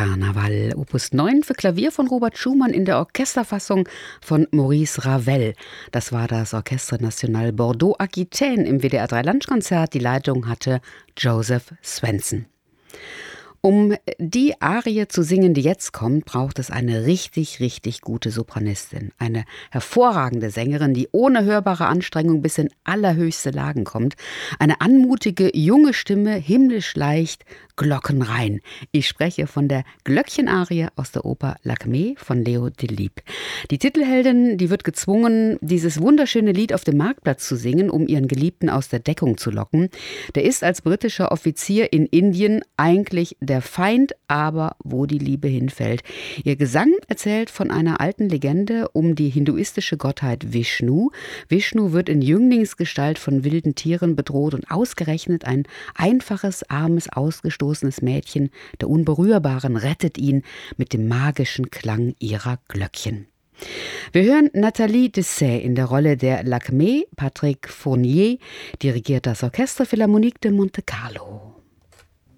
Carnaval, Opus 9 für Klavier von Robert Schumann in der Orchesterfassung von Maurice Ravel. Das war das Orchestre National Bordeaux-Aquitaine im WDR 3 Lunchkonzert. Die Leitung hatte Joseph Svensson. Um die Arie zu singen, die jetzt kommt, braucht es eine richtig, richtig gute Sopranistin. Eine hervorragende Sängerin, die ohne hörbare Anstrengung bis in allerhöchste Lagen kommt. Eine anmutige, junge Stimme, himmlisch leicht, glockenrein. Ich spreche von der Glöckchenarie aus der Oper Lakmé von Leo Delibes. Die Titelheldin, die wird gezwungen, dieses wunderschöne Lied auf dem Marktplatz zu singen, um ihren Geliebten aus der Deckung zu locken. Der ist als britischer Offizier in Indien eigentlich der Feind, aber wo die Liebe hinfällt. Ihr Gesang erzählt von einer alten Legende um die hinduistische Gottheit Vishnu. Vishnu wird in Jünglingsgestalt von wilden Tieren bedroht und ausgerechnet ein einfaches, armes, ausgestoßenes Mädchen der Unberührbaren rettet ihn mit dem magischen Klang ihrer Glöckchen. Wir hören Nathalie Dessay in der Rolle der Lakmé. Patrick Fournier dirigiert das Orchester Philharmonique de Monte Carlo.